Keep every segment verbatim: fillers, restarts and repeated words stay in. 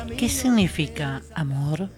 ¿Qué significa amor?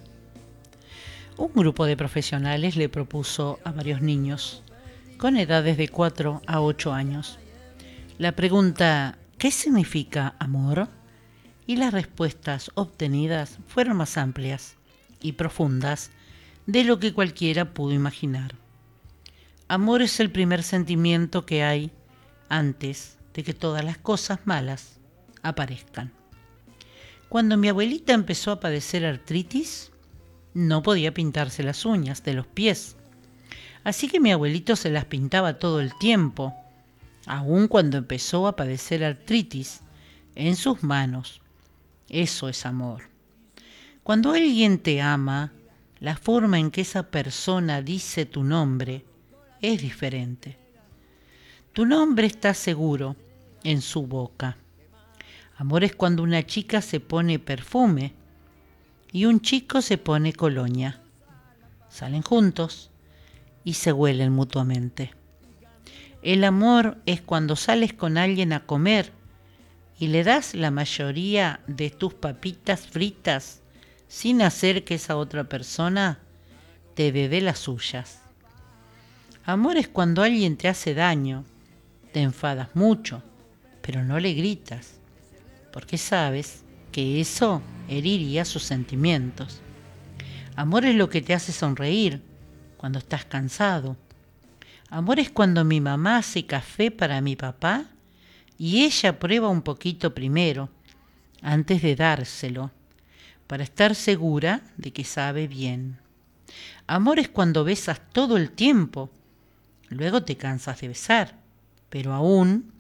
Un grupo de profesionales le propuso a varios niños, con edades de cuatro a ocho años, la pregunta ¿qué significa amor? Y las respuestas obtenidas fueron más amplias y profundas de lo que cualquiera pudo imaginar. Amor es el primer sentimiento que hay antes de que todas las cosas malas aparezcan. Cuando mi abuelita empezó a padecer artritis, no podía pintarse las uñas de los pies. Así que mi abuelito se las pintaba todo el tiempo, aun cuando empezó a padecer artritis, en sus manos. Eso es amor. Cuando alguien te ama, la forma en que esa persona dice tu nombre es diferente. Tu nombre está seguro en su boca. Amor es cuando una chica se pone perfume y un chico se pone colonia. Salen juntos y se huelen mutuamente. El amor es cuando sales con alguien a comer y le das la mayoría de tus papitas fritas sin hacer que esa otra persona te dé de las suyas. Amor es cuando alguien te hace daño, te enfadas mucho, pero no le gritas, porque sabes que eso heriría sus sentimientos. Amor es lo que te hace sonreír cuando estás cansado. Amor es cuando mi mamá hace café para mi papá y ella prueba un poquito primero, antes de dárselo, para estar segura de que sabe bien. Amor es cuando besas todo el tiempo, luego te cansas de besar, pero aún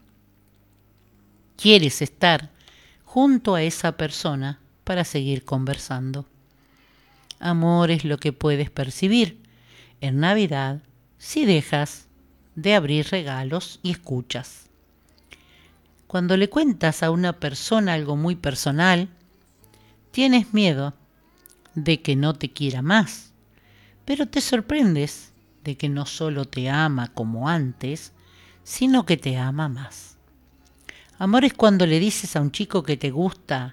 quieres estar junto a esa persona para seguir conversando. Amor es lo que puedes percibir en Navidad si dejas de abrir regalos y escuchas. Cuando le cuentas a una persona algo muy personal, tienes miedo de que no te quiera más, pero te sorprendes de que no solo te ama como antes, sino que te ama más. Amor es cuando le dices a un chico que te gusta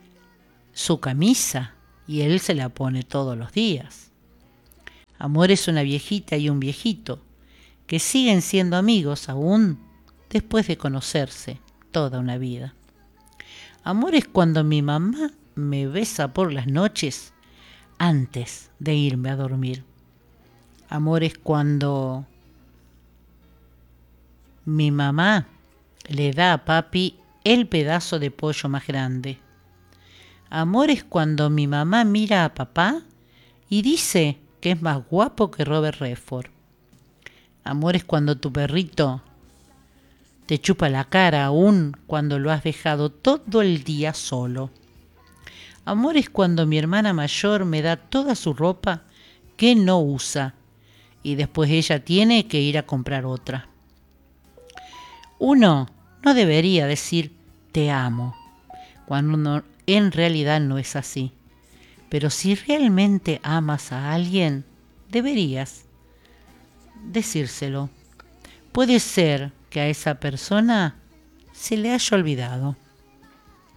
su camisa y él se la pone todos los días. Amor es una viejita y un viejito que siguen siendo amigos aún después de conocerse toda una vida. Amor es cuando mi mamá me besa por las noches antes de irme a dormir. Amor es cuando mi mamá le da a papi el pedazo de pollo más grande. Amor es cuando mi mamá mira a papá y dice que es más guapo que Robert Redford. Amor es cuando tu perrito te chupa la cara aún cuando lo has dejado todo el día solo. Amor es cuando mi hermana mayor me da toda su ropa que no usa y después ella tiene que ir a comprar otra. Uno no debería decir te amo cuando uno en realidad no es así. Pero si realmente amas a alguien, deberías decírselo. Puede ser que a esa persona se le haya olvidado.